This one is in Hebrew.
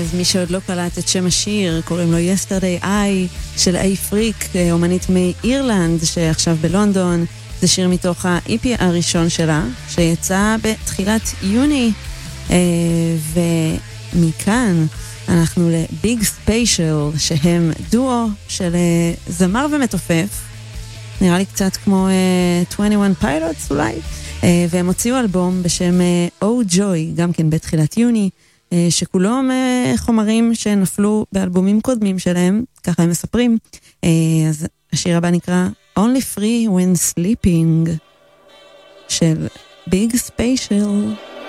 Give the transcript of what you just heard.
אז מי שעוד לא קלט את שם השיר, קוראים לו Yesterday I של איי פריק, אומנית מאירלנד שעכשיו בלונדון. זה שיר מתוך ה-EP הראשון שלה, שיצא בתחילת יוני, ומכאן אנחנו לביג ספיישל, שהם דואו של זמר ומתופף, נראה לי קצת כמו 21 Pilots אולי, והם הוציאו אלבום בשם Oh Joy, גם כן בתחילת יוני, שכולו חומרים שנפלו באלבומים קודמים שלהם, ככה הם מספרים. אז השיר הבא נקרא Only Free When Sleeping של ביג ספיישל.